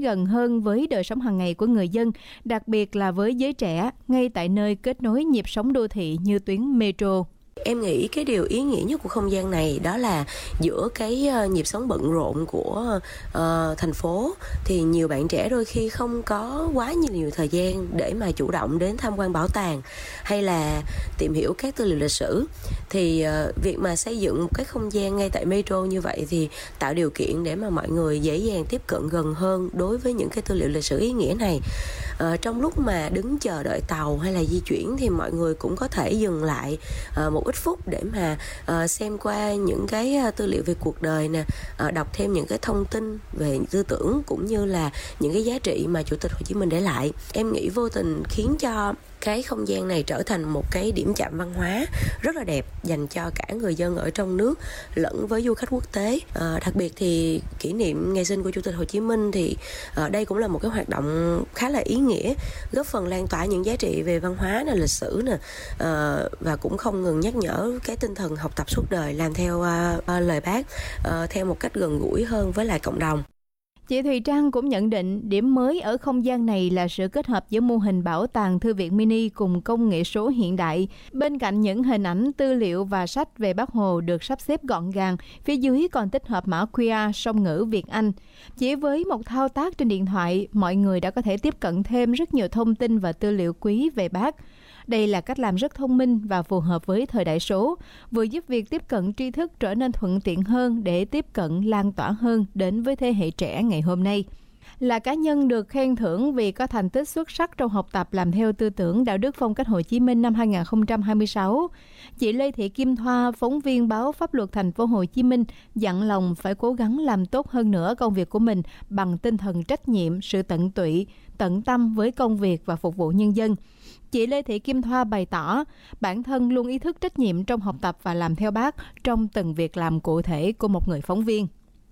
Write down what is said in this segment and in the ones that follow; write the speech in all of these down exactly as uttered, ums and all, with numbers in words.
gần hơn với đời sống hàng ngày của người dân, đặc biệt là với giới trẻ, ngay tại nơi kết nối nhịp sống đô thị như tuyến metro. Em nghĩ cái điều ý nghĩa nhất của không gian này đó là giữa cái uh, nhịp sống bận rộn của uh, thành phố thì nhiều bạn trẻ đôi khi không có quá nhiều thời gian để mà chủ động đến tham quan bảo tàng hay là tìm hiểu các tư liệu lịch sử. Thì uh, việc mà xây dựng một cái không gian ngay tại metro như vậy thì tạo điều kiện để mà mọi người dễ dàng tiếp cận gần hơn đối với những cái tư liệu lịch sử ý nghĩa này. Uh, trong lúc mà đứng chờ đợi tàu hay là di chuyển thì mọi người cũng có thể dừng lại uh, một ít phút để mà uh, xem qua những cái uh, tư liệu về cuộc đời nè, uh, đọc thêm những cái thông tin về tư tưởng cũng như là những cái giá trị mà Chủ tịch Hồ Chí Minh để lại. Em nghĩ vô tình khiến cho cái không gian này trở thành một cái điểm chạm văn hóa rất là đẹp dành cho cả người dân ở trong nước lẫn với du khách quốc tế. À, đặc biệt thì kỷ niệm ngày sinh của Chủ tịch Hồ Chí Minh thì à, đây cũng là một cái hoạt động khá là ý nghĩa, góp phần lan tỏa những giá trị về văn hóa nè, lịch sử nè, à, và cũng không ngừng nhắc nhở cái tinh thần học tập suốt đời, làm theo à, à, lời Bác à, theo một cách gần gũi hơn với lại cộng đồng. Chị Thùy Trang cũng nhận định điểm mới ở không gian này là sự kết hợp giữa mô hình bảo tàng thư viện mini cùng công nghệ số hiện đại. Bên cạnh những hình ảnh, tư liệu và sách về Bác Hồ được sắp xếp gọn gàng, phía dưới còn tích hợp mã quy rờ song ngữ Việt Anh. Chỉ với một thao tác trên điện thoại, mọi người đã có thể tiếp cận thêm rất nhiều thông tin và tư liệu quý về Bác. Đây là cách làm rất thông minh và phù hợp với thời đại số, vừa giúp việc tiếp cận tri thức trở nên thuận tiện hơn để tiếp cận lan tỏa hơn đến với thế hệ trẻ ngày hôm nay. Là cá nhân được khen thưởng vì có thành tích xuất sắc trong học tập làm theo tư tưởng đạo đức phong cách Hồ Chí Minh năm hai không hai sáu, chị Lê Thị Kim Thoa, phóng viên báo Pháp luật Thành phố Hồ Chí Minh, dặn lòng phải cố gắng làm tốt hơn nữa công việc của mình bằng tinh thần trách nhiệm, sự tận tụy, tận tâm với công việc và phục vụ nhân dân. Chị Lê Thị Kim Thoa bày tỏ, bản thân luôn ý thức trách nhiệm trong học tập và làm theo Bác trong từng việc làm cụ thể của một người phóng viên.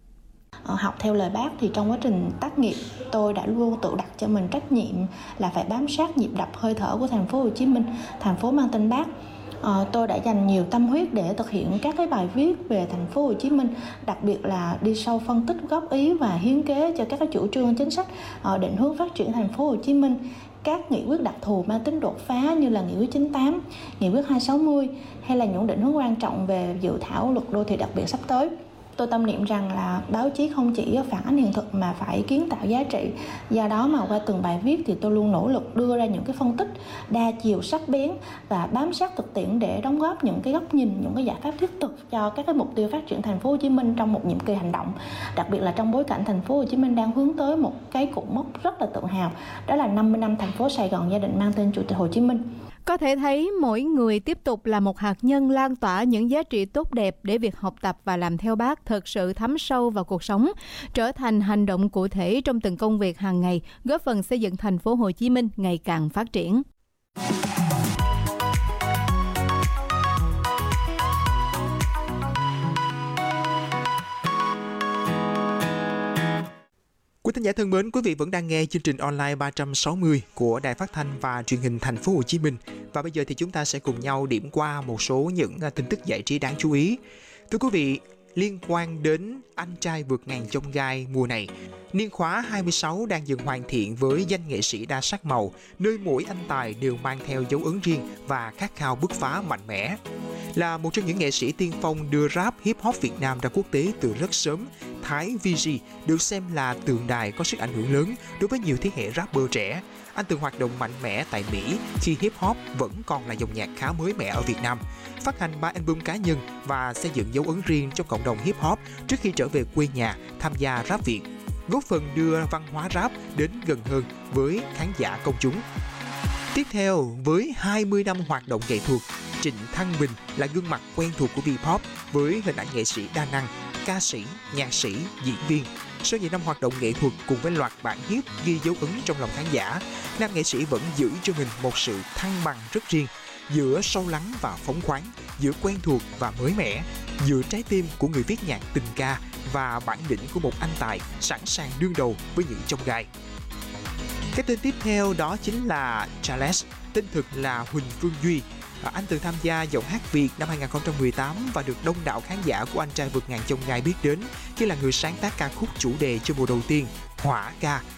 Học theo lời Bác thì trong quá trình tác nghiệp tôi đã luôn tự đặt cho mình trách nhiệm là phải bám sát nhịp đập hơi thở của thành phố Hồ Chí Minh, thành phố mang tên Bác. À, tôi đã dành nhiều tâm huyết để thực hiện các cái bài viết về thành phố Hồ Chí Minh, đặc biệt là đi sâu phân tích, góp ý và hiến kế cho các cái chủ trương chính sách à, định hướng phát triển thành phố Hồ Chí Minh. Các nghị quyết đặc thù mang tính đột phá như là nghị quyết chín tám, nghị quyết hai sáu mươi hay là những định hướng quan trọng về dự thảo luật đô thị đặc biệt sắp tới. Tôi tâm niệm rằng là báo chí không chỉ phản ánh hiện thực mà phải kiến tạo giá trị. Do đó mà qua từng bài viết thì tôi luôn nỗ lực đưa ra những cái phân tích đa chiều, sắc bén và bám sát thực tiễn để đóng góp những cái góc nhìn, những cái giải pháp thiết thực cho các cái mục tiêu phát triển thành phố Hồ Chí Minh trong một nhiệm kỳ hành động. Đặc biệt là trong bối cảnh thành phố Hồ Chí Minh đang hướng tới một cái cột mốc rất là tự hào, đó là năm mươi năm thành phố Sài Gòn gia đình mang tên Chủ tịch Hồ Chí Minh. Có thể thấy mỗi người tiếp tục là một hạt nhân lan tỏa những giá trị tốt đẹp để việc học tập và làm theo Bác thực sự thấm sâu vào cuộc sống, trở thành hành động cụ thể trong từng công việc hàng ngày, góp phần xây dựng thành phố Hồ Chí Minh ngày càng phát triển. Quý thính giả thân mến, quý vị vẫn đang nghe chương trình online ba trăm sáu mươi của Đài Phát thanh và Truyền hình Thành phố Hồ Chí Minh. Và bây giờ thì chúng ta sẽ cùng nhau điểm qua một số những tin tức giải trí đáng chú ý. Thưa quý vị, liên quan đến Anh trai vượt ngàn chông gai mùa này, niên khóa hai mươi sáu đang dần hoàn thiện với danh nghệ sĩ đa sắc màu, nơi mỗi anh tài đều mang theo dấu ấn riêng và khát khao bứt phá mạnh mẽ. Là một trong những nghệ sĩ tiên phong đưa rap hip hop Việt Nam ra quốc tế từ rất sớm, Thái vê giê được xem là tượng đài có sức ảnh hưởng lớn đối với nhiều thế hệ rapper trẻ. Anh từng hoạt động mạnh mẽ tại Mỹ khi hip hop vẫn còn là dòng nhạc khá mới mẻ ở Việt Nam, phát hành ba album cá nhân và xây dựng dấu ấn riêng trong cộng đồng hip hop trước khi trở về quê nhà tham gia rap Việt, góp phần đưa văn hóa rap đến gần hơn với khán giả công chúng. Tiếp theo, với hai mươi năm hoạt động nghệ thuật, Trịnh Thăng Bình là gương mặt quen thuộc của V-pop với hình ảnh nghệ sĩ đa năng, ca sĩ, nhạc sĩ, diễn viên. Sau nhiều năm hoạt động nghệ thuật cùng với loạt bản hit ghi dấu ấn trong lòng khán giả, nam nghệ sĩ vẫn giữ cho mình một sự thăng bằng rất riêng, giữa sâu lắng và phóng khoáng, giữa quen thuộc và mới mẻ, giữa trái tim của người viết nhạc tình ca và bản lĩnh của một anh tài sẵn sàng đương đầu với những chông gai. Cái tên tiếp theo đó chính là Charles, tên thực là Huỳnh Phương Duy. Anh từng tham gia Giọng hát Việt năm hai không một tám và được đông đảo khán giả của Anh trai vượt ngàn chông gai biết đến khi là người sáng tác ca khúc chủ đề cho mùa đầu tiên, Hỏa ca,